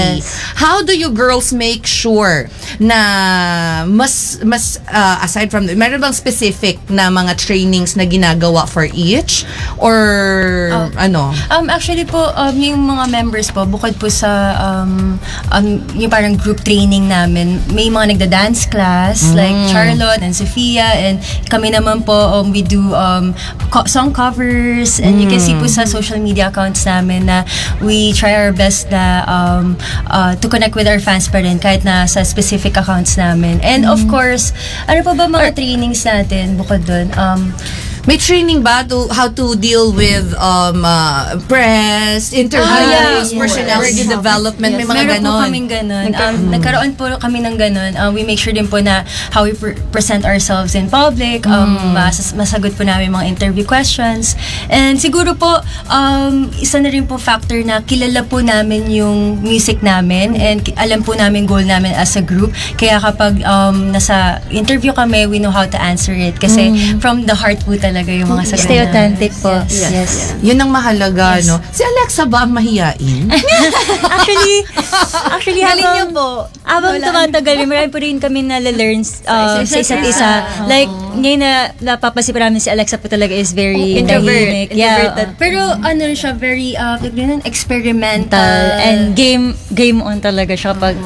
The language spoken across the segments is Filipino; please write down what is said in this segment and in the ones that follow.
How do you girls make sure na mas aside from meron bang specific na mga trainings na ginagawa for each or ano? Actually po yung mga members po bukod po sa yung parang group training namin, may mga nagda-dance class like Charlotte and Sophia, and kami naman po we do song covers, and you can see po sa social media accounts namin na we try our best na to connect with our fans pa rin kahit na sa specific accounts namin. And of course, ano pa ba mga trainings natin bukod doon? May training ba to how to deal with press, interviews, personality development, may mga ganon? Meron po kaming ganon. Nagkaroon po kami ng ganon. We make sure din po na how we present ourselves in public, masagot po namin mga interview questions. And siguro po, isa na rin po factor na kilala po namin yung music namin and alam po namin goal namin as a group. Kaya kapag nasa interview kami, we know how to answer it. Kasi from the heart po talaga yung mga sagot. Stay authentic po. Yes. Yun ang mahalaga, no? Si Alexa ba ang mahiyain? Actually, habang tumatagal, marami po rin kami nalalearn sa isa't isa. Like, ngayon na napapansin pa namin si Alexa po talaga is very introvert. Yeah. Pero ano siya, very experimental. And game on talaga siya pag...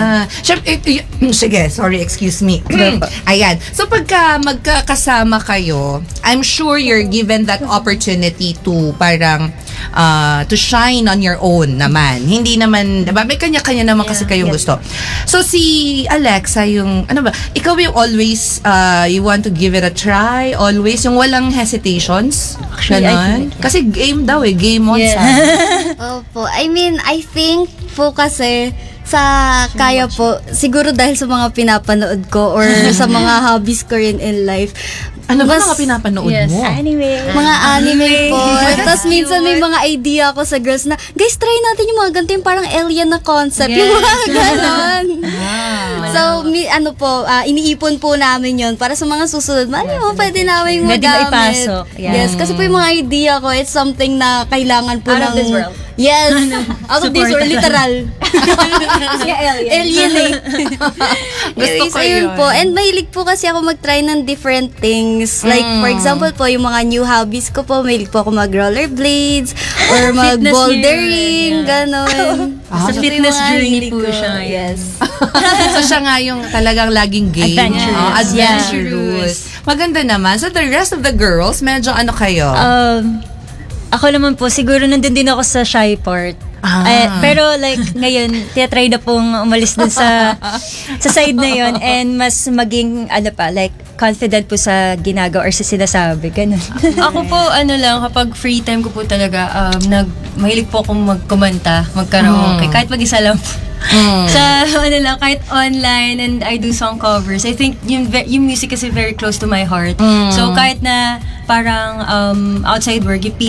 Sige, sorry, excuse me. Ayan. So, pagka magkakasama kayo, I'm sure you're given that opportunity to parang to shine on your own naman. Hindi naman, diba? May kanya-kanya naman kasi kayong gusto. So, si Alexa, yung, ano ba, ikaw yung always, you want to give it a try, always, yung walang hesitations. Ganon. Kasi game daw game on sa. Opo. I mean, I think po kasi sa kaya po, siguro dahil sa mga pinapanood ko or sa mga hobbies ko rin in life. Ano ba mga pinapanood mo? Anime. Mga anime po. Tapos minsan may mga idea ako sa girls na, guys, try natin yung mga ganito, yung parang alien na concept. Yung mga ganon. So, iniipon po namin yun para sa mga susunod. Pwede namin magamit. Pwede maipasok. Yes, kasi po yung mga idea ko, it's something na kailangan po out of this world. Yes. Out of this world, literal. Alien eh. Gusto ko yun po. And mahilig po kasi ako mag-try ng different things. Like, for example po, yung mga new hobbies ko po, mahilig po ako mag-rollerblades or mag-bouldering, gano'n. Sa fitness journey po siya. Yes. So, siya nga yung talagang laging game. Adventurous. Maganda naman. So, the rest of the girls, medyo ano kayo? Ako naman po, siguro nandun din ako sa shy part. Pero like ngayon, try na pong umalis dun sa side na yon and mas maging like confident po sa ginagawa or sa sinasabi. Ganun. Ako po, kapag free time ko po talaga, mahilig po akong magkumanta, magkaraoke. Kahit mag-isa lang po. Sa kahit online, and I do song covers. I think yung music kasi very close to my heart. So kahit na parang outside work, yung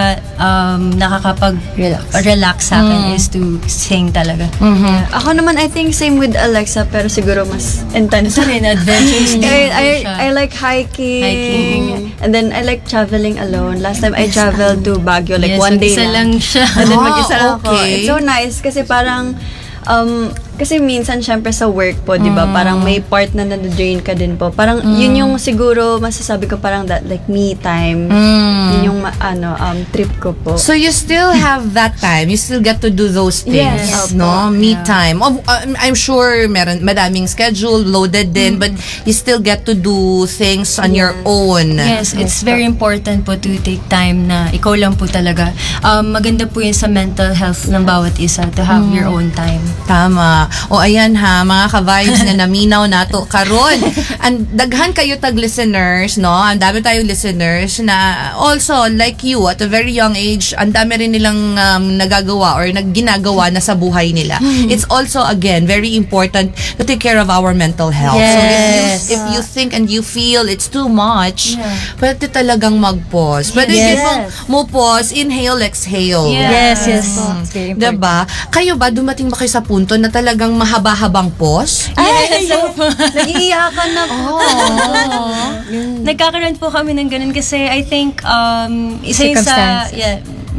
nakakapag-relax sa akin is to sing talaga. Ako naman, I think same with Alexa, pero siguro mas intense. Adventures. I like hiking. And then I like traveling alone. Last time I traveled to Baguio, like one day lang siya. And then mag-isa lang ako. Okay. It's so nice kasi parang kasi minsan syempre sa work po, 'di ba? Parang may part na na-drain ka din po. Parang yun yung siguro masasabi ko parang that like me time. Yun yung trip ko po. So you still have that time. You still get to do those things, Yes. no? Me time. I'm sure madaming schedule loaded din, but you still get to do things on your own. Yes, it's very important po to take time na ikaw lang po talaga. Maganda po yun sa mental health ng bawat isa to have your own time. Tama. O ayan ha, mga ka-vibes na naminaw nato karon. And daghan kayo tag-listeners, no? Ang dami tayong listeners na also like you at a very young age, ang dami rin nilang nagagawa or ginagawa na sa buhay nila. It's also again very important to take care of our mental health. Yes. So if you think and you feel it's too much, pwede talagang mag-pause. Pwede din mo pause, inhale, exhale. Yes. It's very important. Diba? Kayo ba, dumating ba kayo sa punto na talagang mahaba-habang pause? Nag-iiyakan na po. Nagkakaroon po kami ng ganun kasi I think isa yun sa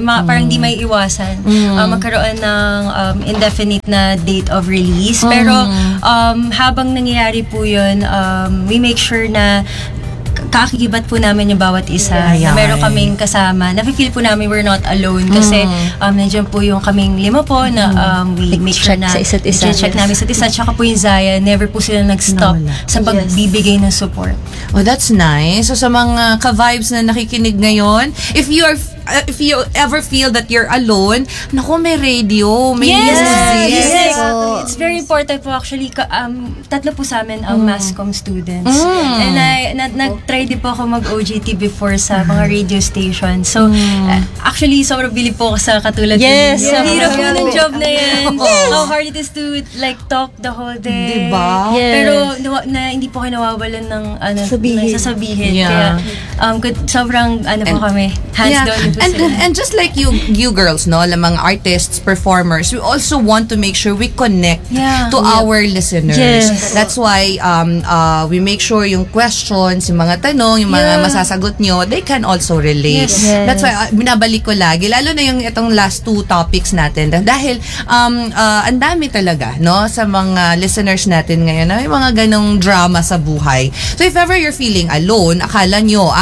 parang di may iwasan magkaroon ng indefinite na date of release. Pero habang nangyayari po yun, we make sure na kakikibat po namin yung bawat isa. Na meron kaming kasama. Nafe-feel po namin we're not alone kasi nandiyan po yung kaming 5 po na we make sure na sa isa't isa. check namin isa't isa. Tsaka po yung Zaya, never po sila nag-stop sa pagbibigay ng support. Oh, that's nice. So sa mga ka-vibes na nakikinig ngayon, if you ever feel that you're alone, naku, may radio, may music. Yes. It's very important po actually. Tatlo po sa amin ang mass comm students. And nag-try din po ako mag-OJT before sa mga radio station. So, actually, sobrang bilib po ako sa katulad ko. Yes. Ang hirap po ng job na yan. How hard it is to like talk the whole day. Diba? Yes. Pero hindi po kayo nawawalan ng sasabihin. Yeah. Kaya sobrang po kami. Hands down po sila. And just like you girls, no, mga artists, performers, we also want to make sure we connect to our listeners. Yes. That's why we make sure yung questions, yung mga tanong, yung mga masasagot nyo, they can also relate. Yes. That's why binabalik ko lagi, lalo na yung itong last 2 topics natin. Dahil ang dami talaga, no, sa mga listeners natin ngayon, na may mga ganong drama sa buhay. So if ever you're feeling alone, akala nyo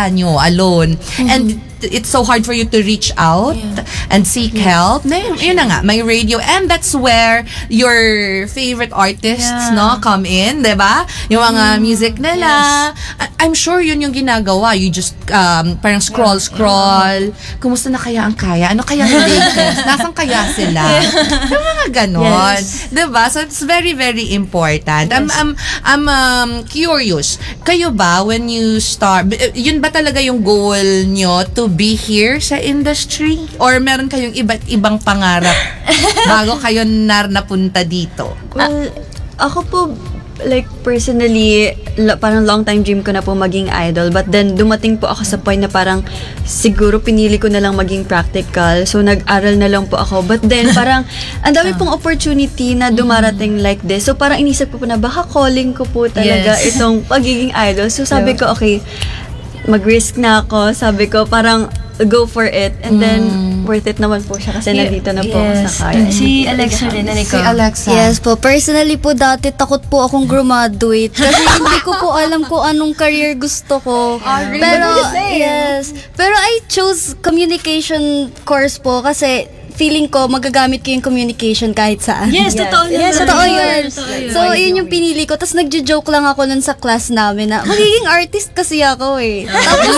alone, and it's so hard for you to reach out and seek help. Yun na nga, may radio, and that's where your favorite artists come in, diba? Yung mga music nila. I'm sure yun yung ginagawa. You just parang scroll. Kumusta na kaya ang kaya? Ano kaya yung latest? Nasaan kaya sila? Yung mga ganon. Diba? So it's very, very important. I'm curious. Kayo ba, when you start, yun ba talaga yung goal nyo to be here sa industry? Or meron kayong iba't ibang pangarap bago kayo napunta dito? Well, ako po, like personally, parang long time dream ko na po maging idol, but then dumating po ako sa point na parang siguro pinili ko na lang maging practical, so nag-aral na lang po ako, but then parang ang dami pong opportunity na dumarating like this, so parang inisip ko po na baka calling ko po talaga itong pagiging idol. So sabi ko, okay, mag-risk na ako, sabi ko parang go for it, and then worth it naman po siya kasi nandito na po ako sa kaya. Si Alexa rin, Si Alexa. Yes po. Personally po, dati takot po akong graduate kasi hindi ko po alam kung anong career gusto ko. Pero, Pero I chose communication course po kasi feeling ko magagamit ko yung communication kahit saan. Yes, totoo. Totoo yun. So, yun yung pinili ko. Tapos nagjo-joke lang ako nun sa class namin na magiging artist kasi ako eh. Tapos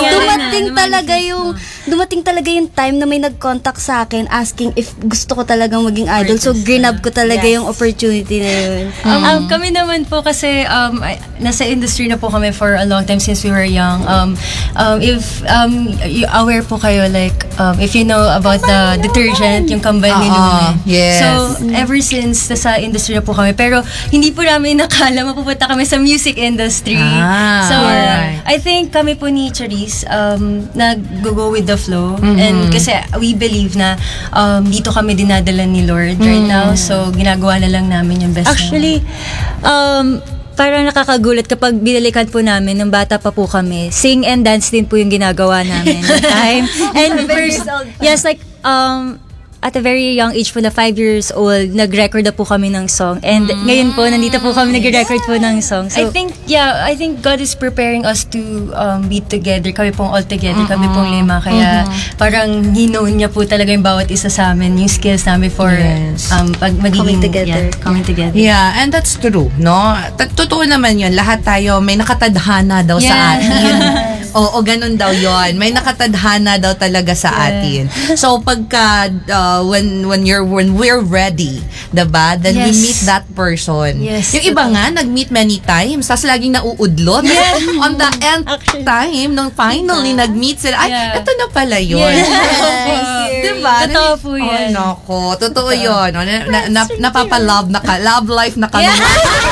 dumating talaga yung time na may nag-contact sa akin asking if gusto ko talagang maging idol. So, grinab ko talaga yung opportunity na yun. Kami naman po kasi nasa industry na po kami for a long time since we were young. If aware po kayo, like if you know about the detergent, yung kambal ni Luna. Yes. So, ever since nasa industry na po kami. Pero, hindi po namin nakala mapupunta kami sa music industry. So, I think kami po ni Charisse, nag-go with the flow. And kasi we believe na dito kami dinadala ni Lord right now. So, ginagawa na lang namin yung best. Actually, parang nakakagulat kapag binalikan po namin nung bata pa po kami. Sing and dance din po yung ginagawa namin that time. And yes, like at a very young age po na 5 years old, nag-record na po kami ng song. And ngayon po, nandito po kami nag-record po ng song. So, I think God is preparing us to be together. Kami pong all together. Kami pong 5. Kaya parang hinoon niya po talaga yung bawat isa sa amin, yung skills namin for magiging coming together. Yeah, and that's true, no? Totoo naman yun. Lahat tayo may nakatadhana daw sa atin. Oo, ganun daw yon. May nakatadhana daw talaga sa atin. So pagka when we're ready, diba? Then we meet that person. Yes, yung iba nga nag-meet many times, tapos laging nauudlot. On the end time, nung finally nag-meet sila, ay, ito na pala yun. Diba? Totoo po yan. Oh, nako. Totoo yun. Napapa-love na ka. Love life na kami.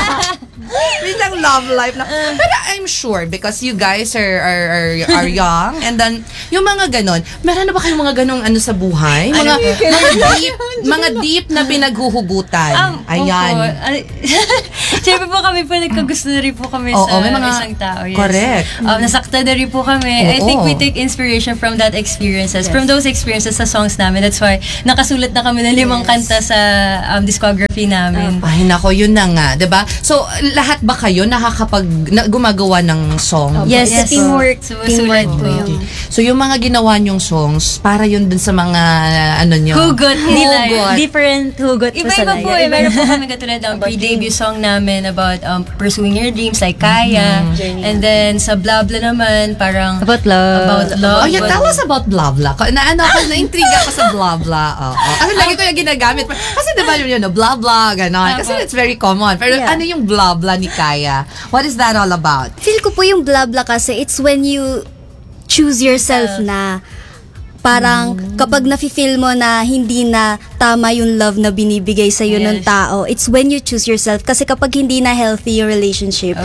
Bilang love life na. Pero I'm sure because you guys are young, and then yung mga ganon, meron na ba kayong mga ganong sa buhay? Mga deep na pinaghuhugutan. Ayan. Siyempre po kami po nagkagusto na rin po kami Oo, sa may mga- isang tao. Yes. Correct. Nasakta na rin po kami. I Oo. think we take inspiration from that experiences. From those experiences sa songs namin. That's why nakasulat na kami ng 5 kanta sa discography namin. Ay, nako, yun na nga, 'di ba? So, lahat ba kayo gumagawa ng song? Yes. Yes, teamwork. Sumusulat Teamwork po po. yung... So, yung mga ginawa nyong songs, para yun dun sa mga, nyo? Hugot nila. Hugot. Different hugot po sa Iba-iba po life. Meron po kami katulad ng pre-debut song namin about pursuing your dreams like Kaya. And then sa Blah Blah naman, parang About love. About love. Oh, yeah, tell us about blah blah. Na-intriga ko sa blah blah. Oo. Kasi lagi ko yung ginagamit. Kasi diba yun, blah blah, gano'n. Kasi it's very common. Pero Yeah. ano yung blah blah ni Kaya? What is that all about? Feel ko po yung blah blah kasi it's when you choose yourself na parang kapag nafe-feel mo na hindi na tama yung love na binibigay sa iyo ng Yes. tao, it's when you choose yourself. Kasi kapag hindi na healthy yung relationship,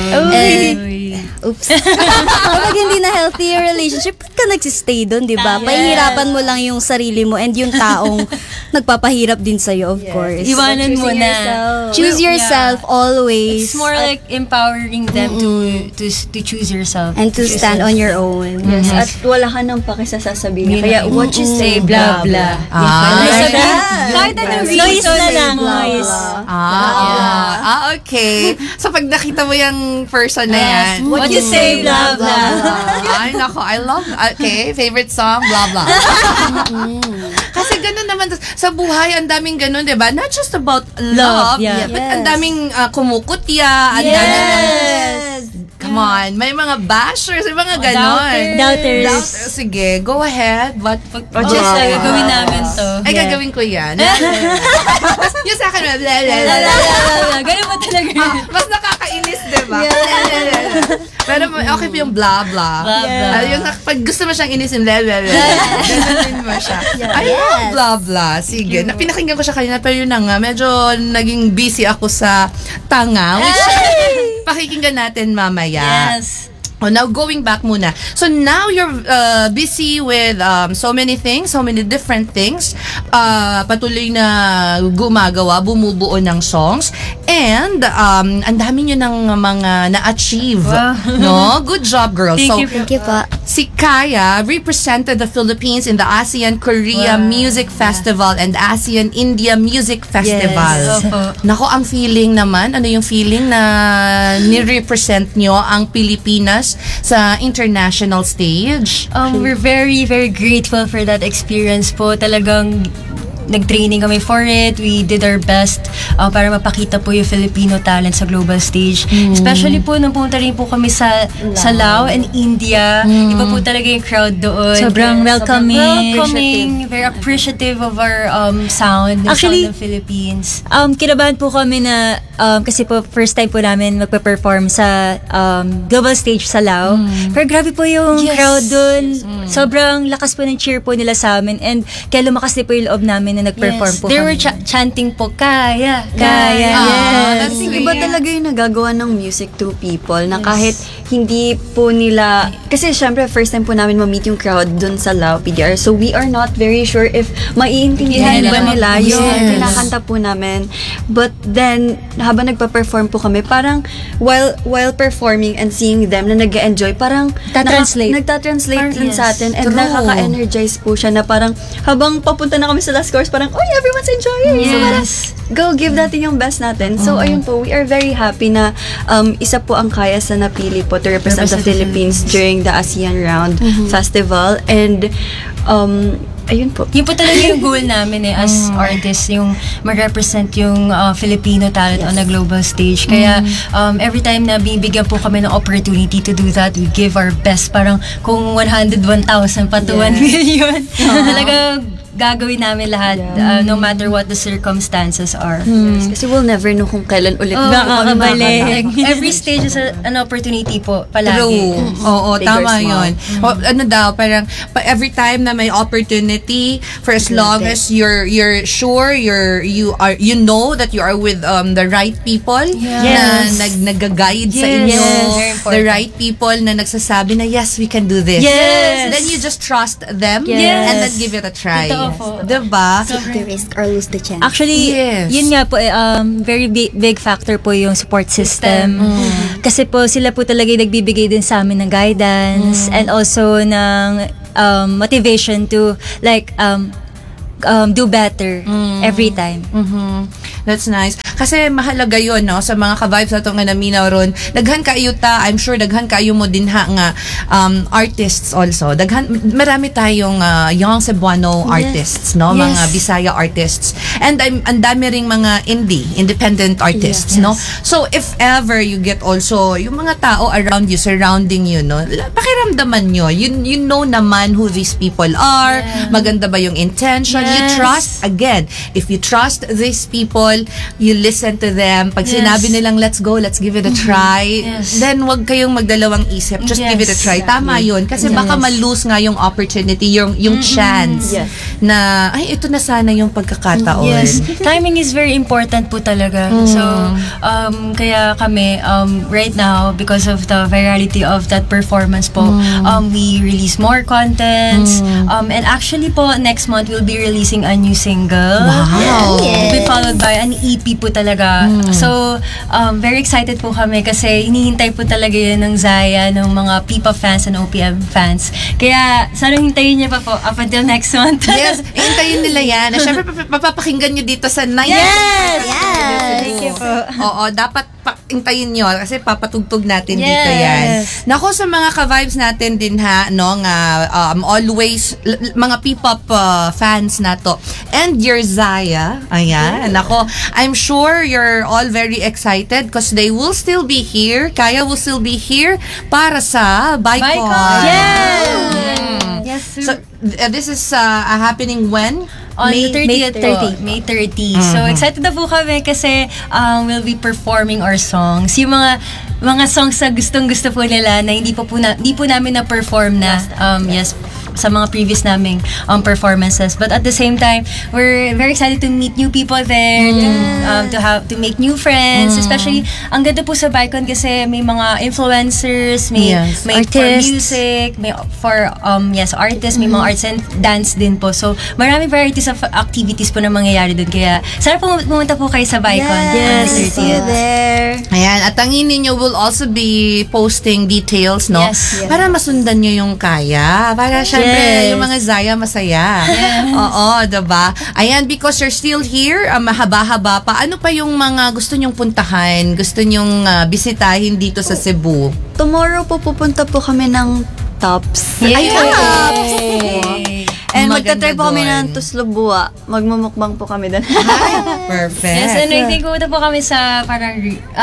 oops. Kapag hindi na healthy yung relationship, ba't ka nagsistay doon, di ba? Yes. Pahihirapan mo lang yung sarili mo and yung taong nagpapahirap din sa'yo, of course. Iwanan mo na. Choose yourself always. It's more like empowering them to choose yourself. and to stand on your own. Yes, at wala ka nang pakisasasabihin. Kaya what you say, blah, blah. Kahit anong Noise reason, na lang. blah, Noise. blah. Okay. So, pag nakita mo yung person na yan, What you say, blah, blah. Ay, nako, I love, okay, favorite song, blah, blah. Kasi ganun naman, sa buhay, ang daming ganun, di ba? Not just about love, yeah. but ang daming kumukutya, ang daming, come on, may mga bashers, may mga ganun. Doubters. Sige, go ahead. What? Just gagawin namin to. Ay, gagawin ko yan. Yung sa akin, blah, blah, blah, La, blah. la, la, la, la. Ganun mo talaga. Mas nakakainis, diba? Pero okay pa yung blah, blah. Blah, blah. Yung pag gusto mo siyang inisin, blah, blah, blah. Ganun mo siya. I love blah, blah. Sige. Pinakinggan ko siya kanina, pero yun na nga, medyo naging busy ako sa tanga, which pakikinggan natin mamaya. Yes. Oh, now going back muna. So now you're busy with so many things, so many different things. Patuloy na gumagawa, bumubuo ng songs. And ang dami nyo ng mga na-achieve. Wow. No? Good job, girls. Thank you. Thank you po. Si Kaya represented the Philippines in the ASEAN Korea Wow. Music Festival and ASEAN India Music Festival. Yes. Opo. Nako, ang feeling naman, ano yung feeling na ni-represent nyo ang Pilipinas sa international stage? We're very, very grateful for that experience po. Talagang nag-training kami for it. We did our best para mapakita po yung Filipino talent sa global stage. Especially po nung pumunta rin po kami sa Laos and India. Iba po talaga yung crowd doon. Sobrang welcoming. Welcoming. Very appreciative of our sound. The Actually, sound ng Philippines. Kinabahan po kami na kasi po first time po namin magpe-perform sa global stage sa Lao. Pero grabe po yung Yes. crowd dun. Sobrang lakas po ng cheer po nila sa amin and kaya lumakas din po yung loob namin na nag-perform po They kami. were chanting po, Kaya. Kaya. That's Yung sweet. iba talaga yung nagagawa ng music to people na kahit hindi po nila, kasi syempre first time po namin ma-meet yung crowd dun sa Lao PDR, so we are not very sure if maiintindihan Yeah, ba nila yes. yung kinakanta po namin. But then, habang nagpa-perform po kami, parang while performing and seeing them na nag-enjoy, parang Nagtatranslate. nagtatranslate din Yes. sa atin and True. nakaka-energize po siya na parang habang papunta na kami sa last chorus, parang, oh, everyone's enjoying. So parang, Yes. go give natin yung best natin. So, ayun po, we are very happy na isa po ang Kaya sa napili po to represent the Philippines during the ASEAN Round Festival. And, ayun po. Yun po talaga yung goal namin as artists, yung ma-represent yung Filipino talent on a global stage. Kaya every time na bibigyan po kami ng opportunity to do that, we give our best. Parang kung 101,000 pa to 1 million, talaga gagawin namin lahat no matter what the circumstances are. Yes, kasi we'll never know kung kailan ulit Oh, makakabalik. Every stage is an opportunity po palagi. True. Oo, Big or tama small. yun. O, ano daw, parang every time na may opportunity, for as long as you're sure, you know that you are with the right people na Yes. nag-guide sa Yes. inyo, Very important. the right people na nagsasabi na yes, we can do this. Yes. Then you just trust them Yes. and then give it a try. Totoo Opo. Diba? Take the risk or lose the chance. Actually, Yes. yun nga po, very big factor po yung support system. Kasi po, sila po talaga yung nagbibigay din sa amin ng guidance and also ng motivation to do better every time. That's nice. Kasi mahalaga yun, no? Sa mga ka-vibes na itong nga naminaw ron, daghan kayo ta, I'm sure daghan kayo mo din ha nga artists also. Marami tayong young Cebuano artists, no? Yes. Mga Bisaya artists. And ang dami ring mga independent artists, no? So, if ever you get also yung mga tao around you, surrounding you, no? Pakiramdaman nyo. You know naman who these people are. Maganda ba yung intention? You trust, again, if you trust these people, you listen to them. Pag sinabi nilang, let's go, let's give it a try, then wag kayong magdalawang isip. Just give it a try. Tama yun. Kasi baka ma-lose nga yung opportunity, yung chance na, ay, ito na sana yung pagkakataon. Yes. Timing is very important po talaga. So, kaya kami, right now, because of the virality of that performance po, we release more contents. And actually po, next month, we'll be releasing a new single. Wow. Will be followed by an EP po talaga. So, very excited po kami kasi hinihintay po talaga yun ng Zaya, ng mga Pipa fans and OPM fans. Kaya, sana hintayin niyo pa po up until next month. Yes, hintayin nila yan. At syempre, papapakinggan nyo dito sa 9. Yes! Thank you po. Oo, dapat hintayin nyo kasi papatugtog natin dito yan. Nako, sa mga ka-vibes natin din ha, no, nga always, mga P-pop fans na to. And your Zaya, ayan, nako, I'm sure you're all very excited because they will still be here. Kaya will still be here para sa Bicon. Yes! Yes, sir. So, this is happening when? On May the 30th 30. May 30. So, excited na po kami kasi we'll be performing our songs. Yung mga songs na gustong-gusto po nila na hindi po namin na-perform na, sa mga previous naming performances. But at the same time, we're very excited to meet new people there, to make new friends. Especially, ang ganda po sa Bicon kasi may mga influencers, may for Artists. music, may for artists, may mga arts and dance din po. So, maraming varieties of activities po na mangyayari doon. Kaya, sana po pumunta po kayo sa Bicon. Yes, on the 30th. there. Ayan, at ang ninyo will also be posting details, no? Yes. Para masundan nyo yung kaya. Para syempre, yung mga Zaya masaya. Oo, diba? Ayan, because you're still here, mahaba-haba pa. Ano pa yung mga gusto nyong puntahan? Gusto nyong bisitahin dito sa Cebu? Tomorrow po pupunta po kami ng Tops. Yay! And Maganda magta-try po kami doon. ng Tuslubua. Magmumukbang po kami doon. Perfect. Yes, and I think pumunta po kami sa parang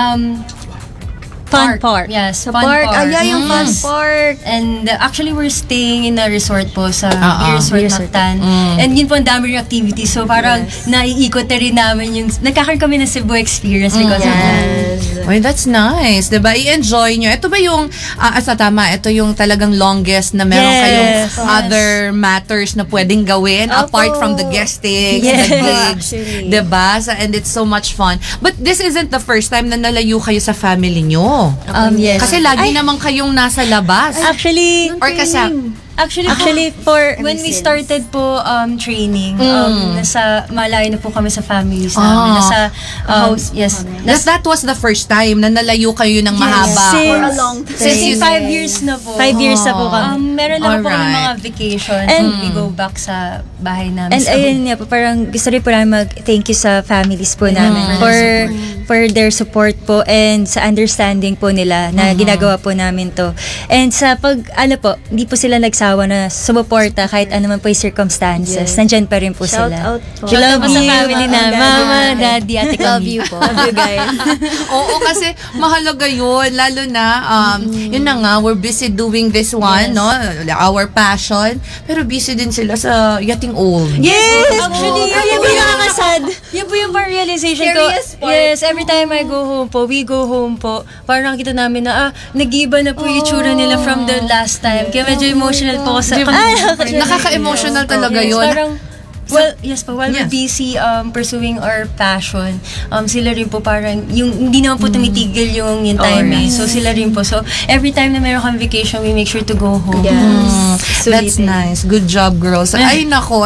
Fun park. Yes, Sa park. Yung fun park. And actually, we're staying in a resort po sa Resort. Resort Mactan. And yun po, ang dami ring activities. So, parang naiikot na rin namin yung, nagkakaroon kami ng Cebu experience because of that. Well, that's nice. Diba? I-enjoy nyo. Ito ba yung, tama, ito yung talagang longest na meron kayong other matters na pwedeng gawin apart from the guesting, the gigs. Diba? And it's so much fun. But this isn't the first time na nalayo kayo sa family nyo. Yes. Kasi lagi naman kayong nasa labas. Actually, Or Actually, for when we started po training, nasa malayo na po kami sa families namin. Nasa house, yes. that was the first time na nalayo kayo ng mahaba. For a long time. Since 5 years na po. 5 years na po kami. Meron na po kami Alright. mga vacations. And we go back sa bahay namin. And So, ayun nga po, parang gusto rin po namin mag-thank you sa families po namin for their support po and sa understanding po nila na ginagawa po namin to. And sa hindi po sila nagsawa na sumuporta kahit ano man po yung circumstances. Nandyan pa rin po Shout sila. out po. Love sa you, family na, Mama, Daddy, Ate Love Kami. you po. Love you guys. Oo, kasi mahalaga yun. Lalo na, yun na nga, we're busy doing this one, no? Our passion. Pero busy din sila sa getting old. Yes! Actually, Yun po yung nakakasad. Yun po yung parang realization ko. Serious part. Yes, every time I go home po, we go home po, parang kita namin na, nag-iba na po yung itsura nila from the last time. Kaya medyo emotional po ako sa Nakaka-emotional talaga Yes, yun. parang, Well, yes po. While Yes. we're busy pursuing our passion, sila rin po parang, yung hindi naman po tumitigil yung time eh. So sila rin po. So every time na meron kang vacation, we make sure to go home. Yes. That's nice. Good job, girls. Ay, nako.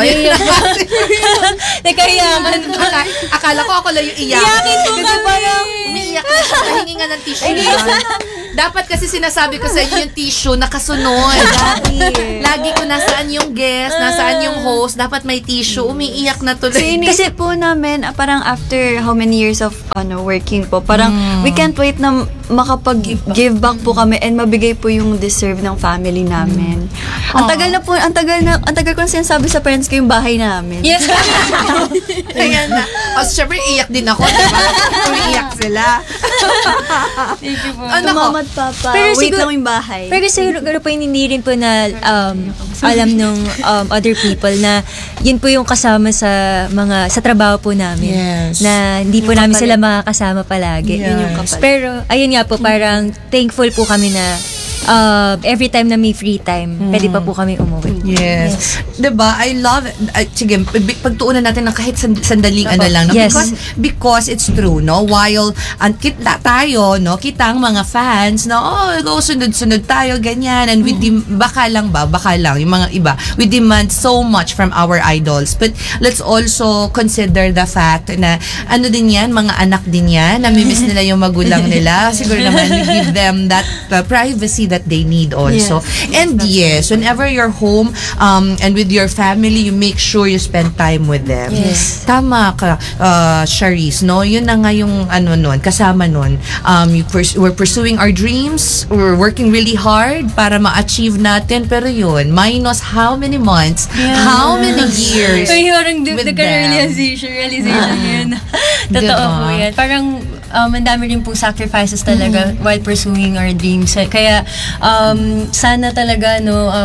Nakahiyakan po. Akala ko ako lang yung iyak. Iyakin po Kasi kami. parang umiiyak na siya. Nahingi nga ng tissue yan. Dapat kasi sinasabi ko sa inyo yung tissue nakasunod. Lagi ko nasaan yung guest, nasaan yung host. Dapat may tissue. Umiiyak na So, tuloy. inisip po namin, parang after how many years of working po, parang we can't wait na makapag-give back po kami and mabigay po yung deserve ng family namin. Ang tagal ko na sinasabi sa parents ko yung bahay namin. Yes. Ayan na. O, syempre, iyak din ako, diba? Umiiyak sila. Thank you po. Ano ko? Mama at papa, Pero wait siguro- lang yung bahay. Pero siguro po hindi rin po na alam nung other people na yun po yung kasama sa trabaho po namin. Yes. Na hindi po Yung namin kapalit. sila makakasama palagi. Yes. Yun yung pero ayun nga po, parang thankful po kami na every time na may free time, pwede pa po kami umuwi. Yes. Diba? I love it. Sige, pagtuunan natin ng kahit sandaling ano lang. No? Yes. Because it's true, no? While tayo, no? Kitang mga fans, no? Go sunod-sunod tayo, ganyan. And baka lang, yung mga iba, we demand so much from our idols. But let's also consider the fact na ano din yan, mga anak din yan, namimiss nila yung magulang nila. Siguro naman, we give them that privacy that they need also. And yes, whenever you're home and with your family, you make sure you spend time with them. Yes. Tama ka, Charisse, no? Yun na nga yung kasama nun. We're pursuing our dreams, we're working really hard para ma-achieve natin, pero yun, minus how many months, how many years Ay, parang with them. realization yun. Totoo Diba? po yan. Parang ang dami rin pong sacrifices talaga while pursuing our dreams. Kaya sana talaga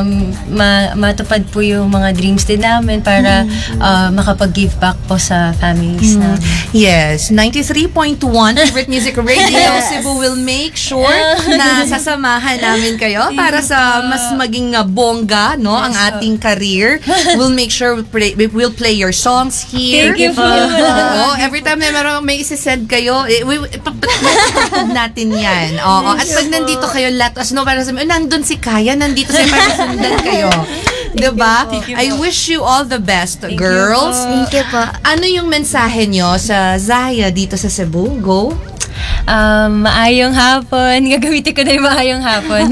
matupad po yung mga dreams din namin para makapag-give back po sa families namin. Yes, 93.1 Favorite Music Radio Cebu will make sure na sasamahan namin kayo para sa mas maging bongga, no, ang ating career. We'll make sure we'll play your songs here. Thank you po. Oo, every time na may isi-send kayo, natin yan. Oo, at pag nandito kayo, let us know para sabihin, nandun si Kaya, nandito siya para sundan kayo. Diba? I wish you all the best, girls. Thank you po. Ano yung mensahe nyo sa Zaya dito sa Cebu? Go. Maayong hapon. Gagamitin ko na yung maayong hapon.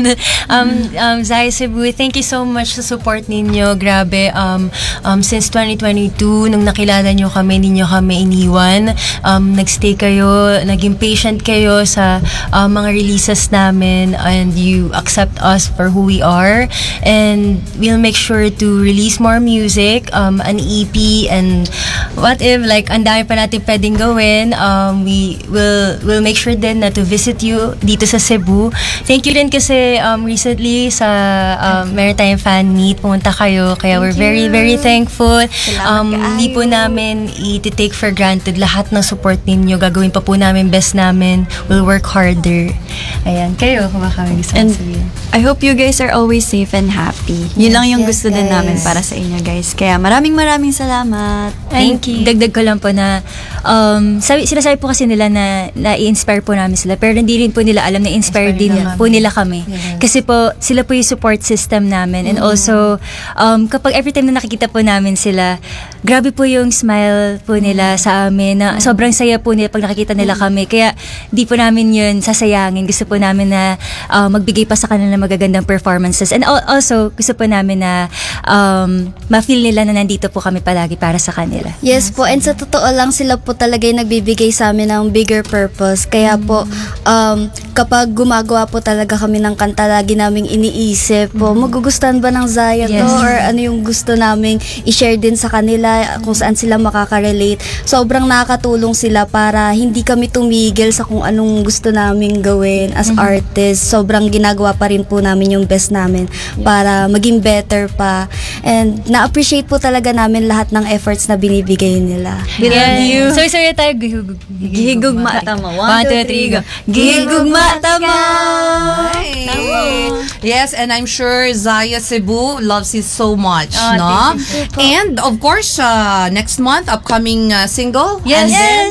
Zaya Cebu, thank you so much sa support ninyo. Grabe. Since 2022, nung nakilala nyo kami, hindi nyo kami iniwan. Nagstay kayo, naging patient kayo sa mga releases namin, and you accept us for who we are. And we'll make sure to release more music, an EP, and what if, like, ang dami pa natin pwedeng gawin. We'll make sure din na to visit you dito sa Cebu. Thank you din kasi recently sa Maritime Fan Meet, pumunta kayo. Kaya we're very, very thankful. Hindi po namin i-take for granted lahat ng support ninyo. Gagawin pa po namin best namin. We'll work harder. Ayan, kayo, kung baka may gusto And sabihin. I hope you guys are always safe and happy. Yun lang yung gusto din namin para sa inyo, guys. Kaya maraming salamat. Thank you. Dagdag ko lang po na sinasabi po kasi nila na i-inspire po namin sila, pero hindi rin po nila alam na inspire din po nila kami. Yes. Kasi po sila po yung support system namin, and also kapag every time na nakikita po namin sila, grabe po yung smile po nila sa amin, na sobrang saya po nila pag nakikita nila kami. Kaya di po namin yun sasayangin. Gusto po namin na magbigay pa sa kanila ng magagandang performances, and also gusto po namin na ma-feel nila na nandito po kami palagi para sa kanila. Yes po, and sa totoo lang, sila po talaga yung nagbibigay sa amin ng bigger purpose. Kaya po, kapag gumagawa po talaga kami ng kanta, lagi naming iniisip po, magugustuhan ba ng Zaya to? Yes. Or ano yung gusto naming i-share din sa kanila, kung saan sila makaka-relate. Sobrang nakakatulong sila para hindi kami tumigil sa kung anong gusto naming gawin as artists. Sobrang ginagawa pa rin po namin yung best namin para maging better pa. And na-appreciate po talaga namin lahat ng efforts na binibigay nila. We love you. So, tayo Gihigugma tama. 1, 2, 3, go. Gigugma tama. Ay. Yes, and I'm sure Zaya Cebu loves it so much, Oh, no? thank you And of course, next month, upcoming single. Yes. And then,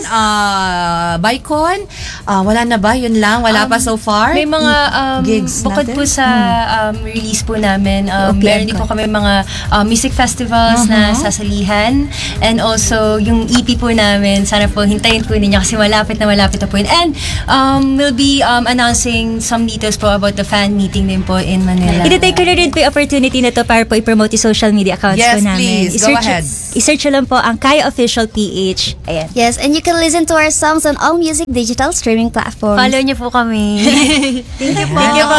Bicon. Wala na ba? Yun lang? Wala pa so far? May mga gigs bukod natin? po sa release po namin, Okay, meron din po kami mga music festivals na sasalihan, and also yung EP po namin, sana po hintayin po ninyo kasi malapit na po yun. And we'll be announcing some details po about the fan meeting din po in Manila. Iti-take ko na rin po yung opportunity na to para po i-promote yung social media accounts Yes, po namin. please. Go ahead. I-search nyo lang po ang Kaya Official PH. Ayan. Yes, and you can listen to our songs on all music digital streaming platforms. Follow niyo po kami. Thank you po.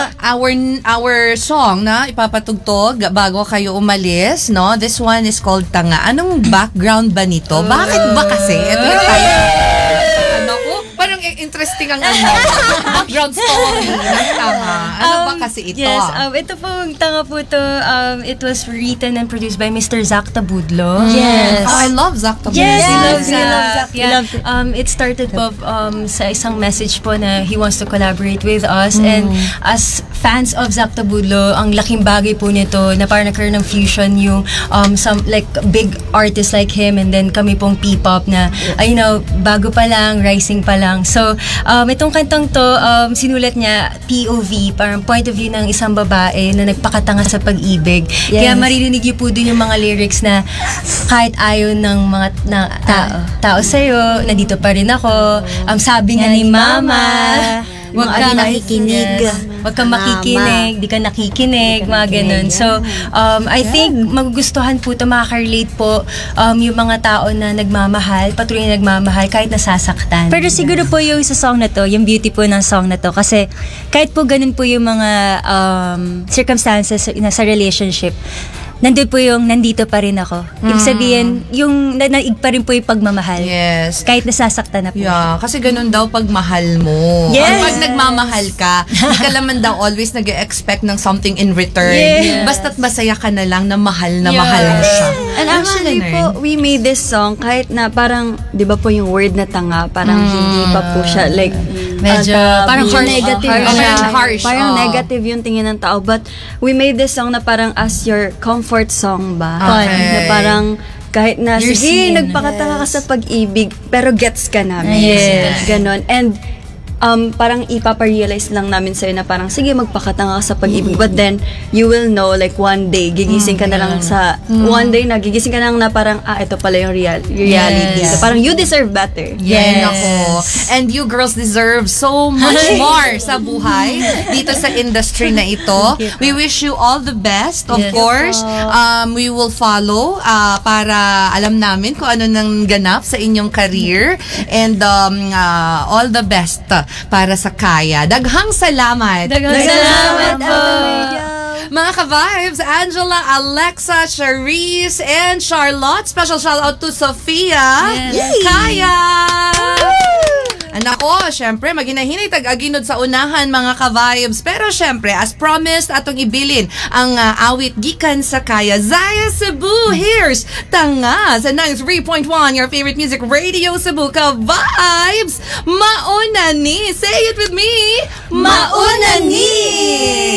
Our song na ipapatugtog bago kayo umalis, no? This one is called Tanga. Anong background ba nito? Bakit ba kasi? Ito yung ano ko? Parang interesting ang background story ng Tanga. Ano ba kasi ito? Yes, ito po, Tanga po to, it was written and produced by Mr. Zach Tabudlo. Yes. Oh, I love Zach Tabudlo. Yes, We love we love Zach. Zach. We Yeah. love it. It started po sa isang message po na he wants to collaborate with us, and as fans of Zach Tabudlo, ang laking bagay po nito na parang nagkaroon ng fusion yung some like big artists like him, and then kami pong P-pop na bago pa lang, rising pa lang. So itong kantang to, sinulat niya POV, parang point of view ng isang babae na nagpakatanga sa pag-ibig. Kaya maririnig niyo po dun yung mga lyrics na kahit ayaw ng mga tao sa'yo, nandito pa rin ako. Sabi nga ni Mama, wag kang nakikinig. Wag kang makikinig, di ka nakikinig, mga ganun. So, I think magugustuhan po ito, makaka-relate po yung mga tao na nagmamahal, patuloy na nagmamahal, kahit nasasaktan. Pero siguro po yung sa song na to, yung beauty po ng song na to, kasi kahit po ganun po yung mga circumstances sa relationship, nandun po yung nandito pa rin ako. Ibig sabihin, yung naig pa rin po yung pagmamahal. Yes. Kahit nasasaktan na po. Yeah, kasi ganun daw pag mahal mo. Yes. Pag nagmamahal ka, hindi ka naman daw always nag-expect ng something in return. Yes. Basta't masaya ka na lang na mahal mo siya. And actually po, we made this song kahit na parang, di ba po yung word na tanga, parang hindi pa po siya, like, Medyo, parang harsh. negative. Parang harsh. Parang negative yung tingin ng tao. But we made this song na parang as your comfort song ba? Okay. Na parang, kahit na, You're sige, seen. nagpakatanga ka sa pag-ibig, pero gets ka namin. Yes. Ganon. And, parang ipaparealize lang namin sa'yo na parang, sige, magpakatanga ka sa pag-ibig. But then, you will know, like, one day, gigising ka na lang sa, one day na, gigising ka na lang na parang, ito pala yung reality. Yes. So, parang, you deserve better. Yes. Nako. And you girls deserve so much more sa buhay dito sa industry na ito. We wish you all the best, of course. We will follow para alam namin kung ano nang ganap sa inyong career. And all the best para sa Kaya. Daghang salamat. Salamat po. Mga ka-vibes, Angela, Alexa, Charisse, and Charlotte. Special shout out to Sophia. Kaya! Nako, syempre, maginahinay tag-aginod sa unahan, mga ka-vibes. Pero syempre, as promised, atong ibilin ang awit gikan sa Kaya. Zaya Cebu, here's Tanga sa 93.1, your favorite music radio Cebu. Ka-vibes, mauna ni. Say it with me. Mauna ni.